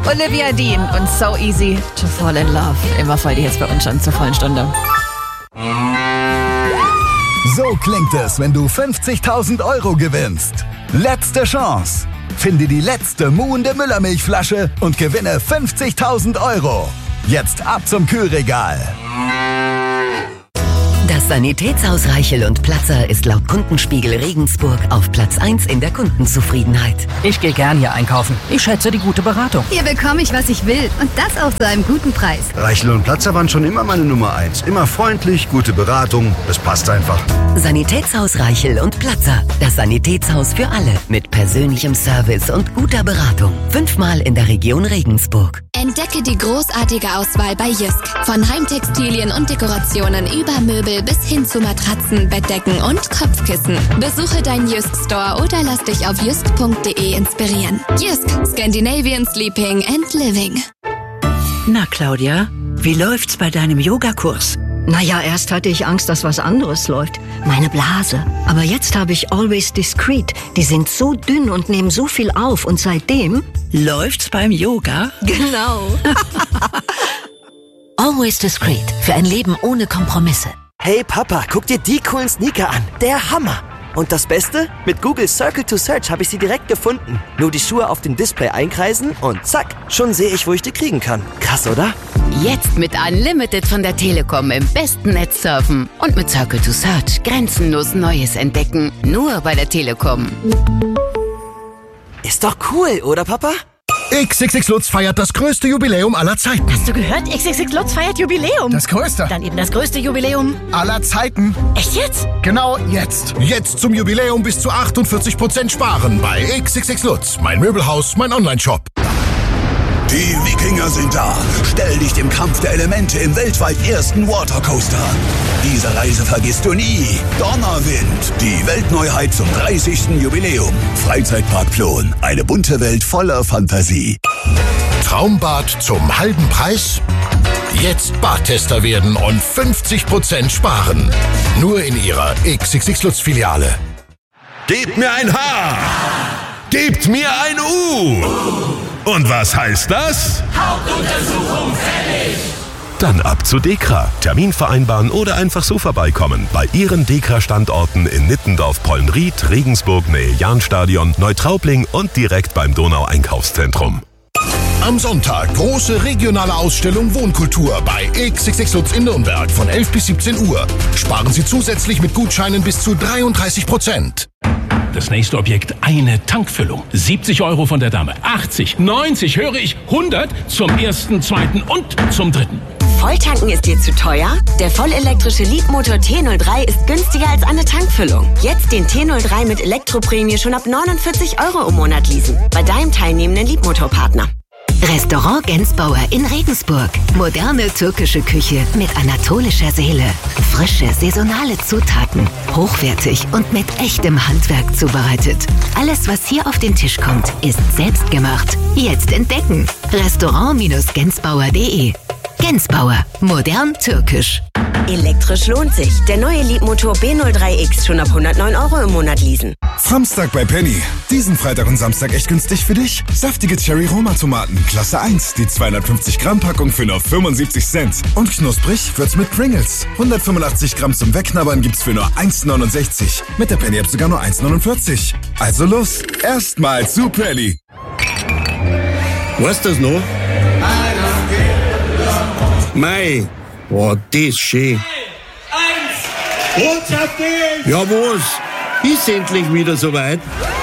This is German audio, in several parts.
Olivia Dean und So Easy to Fall in Love. Immer voll die Hits bei uns schon zur vollen Stunde. So klingt es, wenn du 50.000 € gewinnst. Letzte Chance. Finde die letzte muhende Müllermilchflasche und gewinne 50.000 €. Jetzt ab zum Kühlregal. Das Sanitätshaus Reichel und Platzer ist laut Kundenspiegel Regensburg auf Platz 1 in der Kundenzufriedenheit. Ich gehe gern hier einkaufen. Ich schätze die gute Beratung. Hier bekomme ich, was ich will. Und das auch zu einem guten Preis. Reichel und Platzer waren schon immer meine Nummer 1. Immer freundlich, gute Beratung. Es passt einfach. Sanitätshaus Reichel und Platzer. Das Sanitätshaus für alle. Mit persönlichem Service und guter Beratung. 5-mal in der Region Regensburg. Entdecke die großartige Auswahl bei Jysk. Von Heimtextilien und Dekorationen über Möbel bis hin zu Matratzen, Bettdecken und Kopfkissen. Besuche deinen Jysk-Store oder lass dich auf jysk.de inspirieren. Jysk, Scandinavian Sleeping and Living. Na, Claudia, wie läuft's bei deinem Yogakurs? Naja, erst hatte ich Angst, dass was anderes läuft. Meine Blase. Aber jetzt habe ich Always Discreet. Die sind so dünn und nehmen so viel auf. Und seitdem... Läuft's beim Yoga? Genau. Always Discreet. Für ein Leben ohne Kompromisse. Hey Papa, guck dir die coolen Sneaker an. Der Hammer. Und das Beste? Mit Google Circle to Search habe ich sie direkt gefunden. Nur die Schuhe auf dem Display einkreisen und zack, schon sehe ich, wo ich die kriegen kann. Krass, oder? Jetzt mit Unlimited von der Telekom im besten Netz surfen. Und mit Circle to Search grenzenlos Neues entdecken. Nur bei der Telekom. Ist doch cool, oder Papa? XXX Lutz feiert das größte Jubiläum aller Zeiten. Hast du gehört? XXX Lutz feiert Jubiläum. Das größte. Dann eben das größte Jubiläum aller Zeiten. Echt jetzt? Genau jetzt. Jetzt zum Jubiläum bis zu 48% sparen bei XXX Lutz. Mein Möbelhaus, mein Onlineshop. Die Wikinger sind da. Stell dich dem Kampf der Elemente im weltweit ersten Watercoaster an. Diese Reise vergisst du nie. Donnerwind, die Weltneuheit zum 30. Jubiläum. Freizeitpark Plon, eine bunte Welt voller Fantasie. Traumbad zum halben Preis? Jetzt Badtester werden und 50% sparen. Nur in Ihrer XXX Lutz Filiale. Gebt mir ein H! Gebt mir ein U! Und was heißt das? Hauptuntersuchung fällig! Dann ab zu DEKRA. Termin vereinbaren oder einfach so vorbeikommen. Bei Ihren DEKRA-Standorten in Nittendorf, Pollenried, Regensburg, Nähe Jahnstadion, Neutraubling und direkt beim Donau-Einkaufszentrum. Am Sonntag große regionale Ausstellung Wohnkultur bei XXX Lutz in Nürnberg von 11 bis 17 Uhr. Sparen Sie zusätzlich mit Gutscheinen bis zu 33%. Das nächste Objekt, eine Tankfüllung. 70 € von der Dame. 80, 90, höre ich, 100 zum ersten, zweiten und zum dritten. Volltanken ist dir zu teuer? Der vollelektrische Leapmotor T03 ist günstiger als eine Tankfüllung. Jetzt den T03 mit Elektroprämie schon ab 49 € im Monat leasen. Bei deinem teilnehmenden Leapmotor-Partner. Restaurant Gensbauer in Regensburg. Moderne türkische Küche mit anatolischer Seele. Frische, saisonale Zutaten. Hochwertig und mit echtem Handwerk zubereitet. Alles, was hier auf den Tisch kommt, ist selbstgemacht. Jetzt entdecken. Restaurant-gensbauer.de. Gensbauer. Modern türkisch. Elektrisch lohnt sich. Der neue Leapmotor B03X schon ab 109 € im Monat leasen. Samstag bei Penny. Diesen Freitag und Samstag echt günstig für dich. Saftige Cherry-Roma-Tomaten, Klasse 1. Die 250 Gramm Packung für nur 75 Cent. Und knusprig wird's mit Pringles. 185 Gramm zum Wegknabbern gibt's für nur 1,69. Mit der Penny-App sogar nur 1,49. Also los, erstmal zu Penny. Was ist das noch? Mei, boah, das ist schön. Und ja, was? Ist endlich wieder soweit?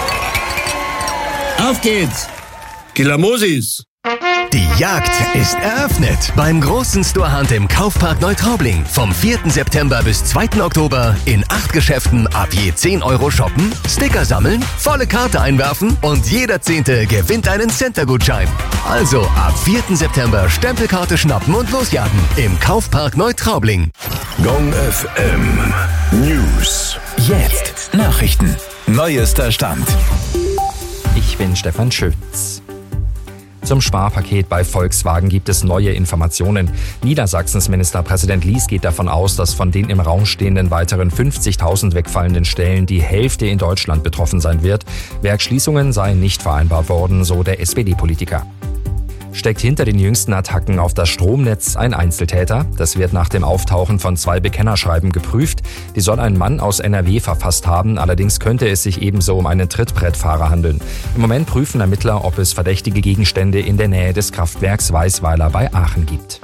Auf geht's! Kilamosis! Die Jagd ist eröffnet beim großen Storehunt im Kaufpark Neutraubling. Vom 4. September bis 2. Oktober in 8 Geschäften ab je 10 € shoppen, Sticker sammeln, volle Karte einwerfen und jeder 10. gewinnt einen Center-Gutschein. Also ab 4. September Stempelkarte schnappen und losjagen im Kaufpark Neutraubling. Gong FM News. Jetzt Nachrichten. Neuester Stand. Ich bin Stefan Schütz. Zum Sparpaket bei Volkswagen gibt es neue Informationen. Niedersachsens Ministerpräsident Lies geht davon aus, dass von den im Raum stehenden weiteren 50.000 wegfallenden Stellen die Hälfte in Deutschland betroffen sein wird. Werksschließungen seien nicht vereinbart worden, so der SPD-Politiker. Steckt hinter den jüngsten Attacken auf das Stromnetz ein Einzeltäter? Das wird nach dem Auftauchen von 2 Bekennerschreiben geprüft. Die soll ein Mann aus NRW verfasst haben. Allerdings könnte es sich ebenso um einen Trittbrettfahrer handeln. Im Moment prüfen Ermittler, ob es verdächtige Gegenstände in der Nähe des Kraftwerks Weißweiler bei Aachen gibt.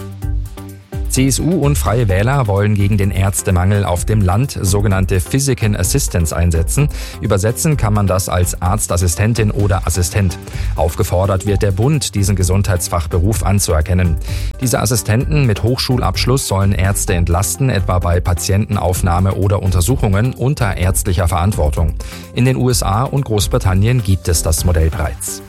CSU und Freie Wähler wollen gegen den Ärztemangel auf dem Land sogenannte Physician Assistants einsetzen. Übersetzen kann man das als Arztassistentin oder Assistent. Aufgefordert wird der Bund, diesen Gesundheitsfachberuf anzuerkennen. Diese Assistenten mit Hochschulabschluss sollen Ärzte entlasten, etwa bei Patientenaufnahme oder Untersuchungen unter ärztlicher Verantwortung. In den USA und Großbritannien gibt es das Modell bereits.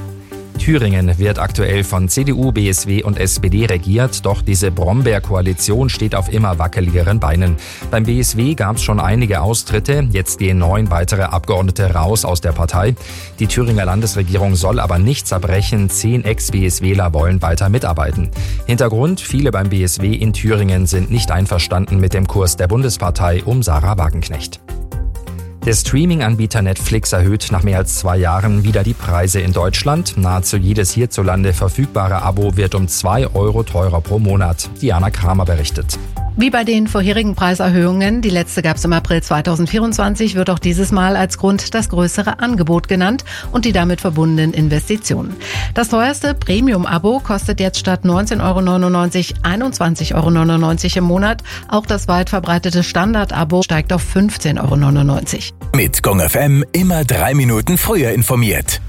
Thüringen wird aktuell von CDU, BSW und SPD regiert, doch diese Brombeer-Koalition steht auf immer wackeligeren Beinen. Beim BSW gab es schon einige Austritte, jetzt gehen 9 weitere Abgeordnete raus aus der Partei. Die Thüringer Landesregierung soll aber nicht zerbrechen, 10 Ex-BSWler wollen weiter mitarbeiten. Hintergrund: viele beim BSW in Thüringen sind nicht einverstanden mit dem Kurs der Bundespartei um Sarah Wagenknecht. Der Streaming-Anbieter Netflix erhöht nach mehr als 2 Jahren wieder die Preise in Deutschland. Nahezu jedes hierzulande verfügbare Abo wird um 2 Euro teurer pro Monat. Diana Kramer berichtet. Wie bei den vorherigen Preiserhöhungen, die letzte gab es im April 2024, wird auch dieses Mal als Grund das größere Angebot genannt und die damit verbundenen Investitionen. Das teuerste Premium-Abo kostet jetzt statt 19,99 € 21,99 € im Monat. Auch das weit verbreitete Standard-Abo steigt auf 15,99 €. Mit Gong FM immer 3 Minuten früher informiert.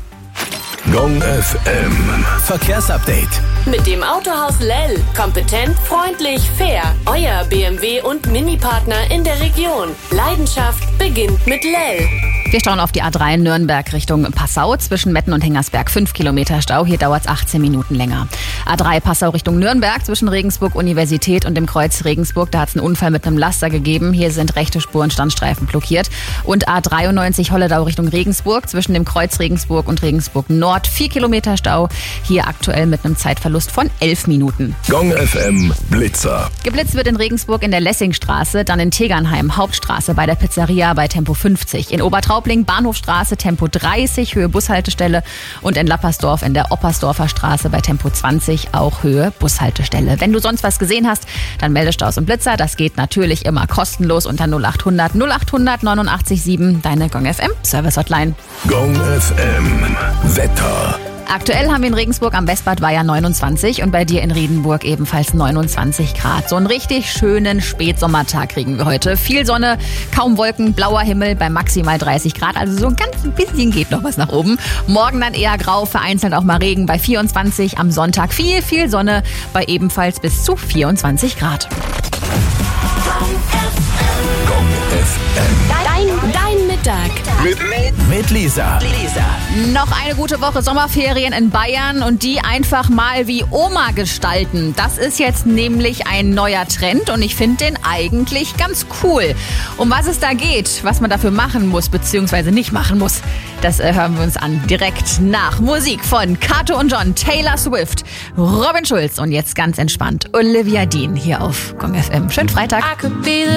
Gong FM Verkehrsupdate. Mit dem Autohaus Lell. Kompetent, freundlich, fair. Euer BMW und Mini-Partner in der Region. Leidenschaft beginnt mit Lell. Wir schauen auf die A3 Nürnberg Richtung Passau. Zwischen Metten und Hengersberg 5 Kilometer Stau. Hier dauert es 18 Minuten länger. A3 Passau Richtung Nürnberg zwischen Regensburg Universität und dem Kreuz Regensburg. Da hat es einen Unfall mit einem Laster gegeben. Hier sind rechte Spuren Standstreifen blockiert. Und A93 Holledau Richtung Regensburg zwischen dem Kreuz Regensburg und Regensburg Nord 4 Kilometer Stau. Hier aktuell mit einem Zeitverlust von 11 Minuten. Gong FM Blitzer. Geblitzt wird in Regensburg in der Lessingstraße, dann in Tegernheim Hauptstraße bei der Pizzeria bei Tempo 50. In Obertraubling Bahnhofstraße Tempo 30, Höhe Bushaltestelle. Und in Lappersdorf in der Oppersdorfer Straße bei Tempo 20, auch Höhe Bushaltestelle. Wenn du sonst was gesehen hast, dann melde Staus und Blitzer. Das geht natürlich immer kostenlos unter 0800 0800 89 7, deine Gong FM Service Hotline. Gong FM Wetter. Aktuell haben wir in Regensburg am Westbad Weiher 29 und bei dir in Riedenburg ebenfalls 29 Grad. So einen richtig schönen Spätsommertag kriegen wir heute. Viel Sonne, kaum Wolken, blauer Himmel bei maximal 30 Grad. Also so ein ganz bisschen geht noch was nach oben. Morgen dann eher grau, vereinzelt auch mal Regen bei 24. Am Sonntag viel Sonne bei ebenfalls bis zu 24 Grad. Dein Mittag. Mit Lisa. Noch eine gute Woche Sommerferien in Bayern und die einfach mal wie Oma gestalten. Das ist jetzt nämlich ein neuer Trend und ich finde den eigentlich ganz cool. Um was es da geht, was man dafür machen muss bzw. nicht machen muss, das hören wir uns an. Direkt nach Musik von Kato und John, Taylor Swift, Robin Schulz und jetzt ganz entspannt Olivia Dean hier auf Gong FM. Schönen Freitag.